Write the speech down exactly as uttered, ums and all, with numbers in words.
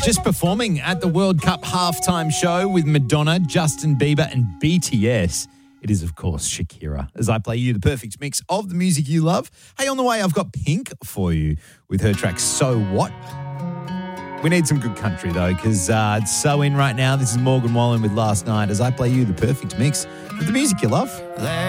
Just performing at the World Cup halftime show with Madonna, Justin Bieber and B T S. It is, of course, Shakira, as I play you the perfect mix of the music you love. Hey, on the way, I've got Pink for you with her track So What. We need some good country, though, because uh, it's so in right now. This is Morgan Wallen with Last Night as I play you the perfect mix of the music you love.